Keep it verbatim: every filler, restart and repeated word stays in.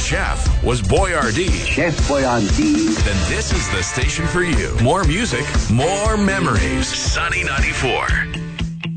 chef was Boyardee, Chef Boyardee, then this is the station for you. More music, more memories. Sunny ninety-four.